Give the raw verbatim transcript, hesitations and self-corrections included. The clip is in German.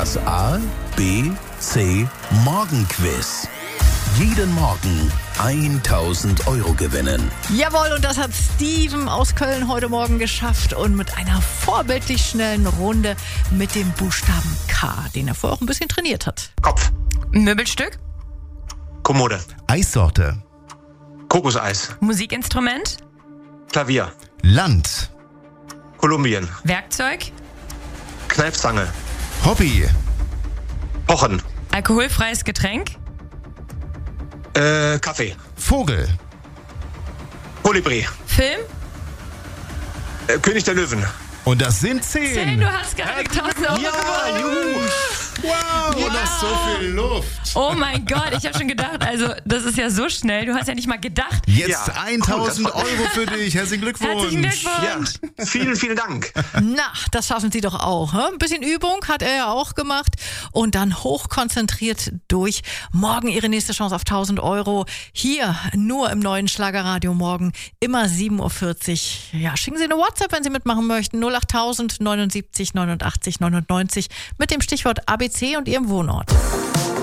Das A, B, C Morgenquiz. Jeden Morgen tausend Euro gewinnen. Jawohl, und das hat Steven aus Köln heute Morgen geschafft und mit einer vorbildlich schnellen Runde mit dem Buchstaben K, den er vorher auch ein bisschen trainiert hat. Kopf. Möbelstück, Kommode. Eissorte. Kokoseis. Musikinstrument, Klavier. Land. Kolumbien. Werkzeug, Kneifzange. Hobby. Pochen. alkoholfreies Getränk, Äh, Kaffee. Vogel. Kolibri. Film. Äh, König der Löwen. Und das sind Zehn, zehn. du hast gerade tausend Euro gewonnen. Wow, und das ist so viel Luft. Oh mein Gott, ich habe schon gedacht, also das ist ja so schnell, du hast ja nicht mal gedacht. Jetzt Ja, tausend cool, das Euro für dich. Herzlichen Glückwunsch. Herzlichen Glückwunsch. Ja, vielen, vielen Dank. Na, das schaffen Sie doch auch. Hä? Ein bisschen Übung hat er ja auch gemacht und dann hochkonzentriert durch. Morgen Ihre nächste Chance auf tausend Euro. Hier nur im neuen Schlagerradio morgen, immer sieben Uhr vierzig. Ja, schicken Sie eine WhatsApp, wenn Sie mitmachen möchten. null acht tausend neunundsiebzig neunundachtzig neunundneunzig mit dem Stichwort A B C und Ihrem Wohnort.